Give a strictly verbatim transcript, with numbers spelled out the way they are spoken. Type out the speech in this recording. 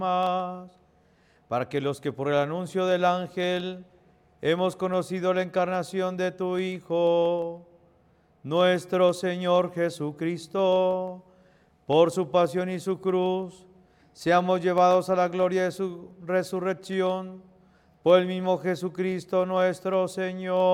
más, para que los que por el anuncio del ángel hemos conocido la encarnación de tu Hijo, nuestro Señor Jesucristo, por su pasión y su cruz, seamos llevados a la gloria de su resurrección, por el mismo Jesucristo nuestro Señor.